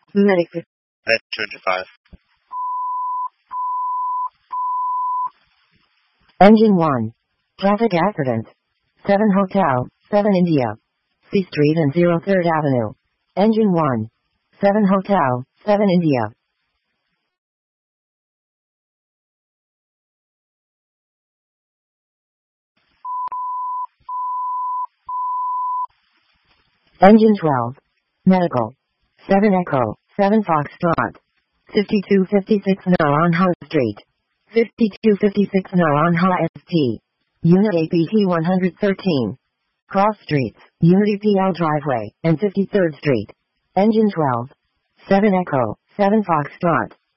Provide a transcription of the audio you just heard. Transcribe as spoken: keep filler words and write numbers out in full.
Medic. Med twenty-five. Engine one. Traffic accident. seven Hotel, seven India. C Street and zero third Avenue. Engine one. seven Hotel, seven India. Engine twelve. Medical. seven Echo, seven Foxtrot. fifty-two fifty-six Naranha Street. fifty-two fifty-six Naranha S T. Unit A P T one thirteen. Cross Streets, Unity P L Driveway, and fifty-third Street. Engine twelve. seven Echo, seven Foxtrot.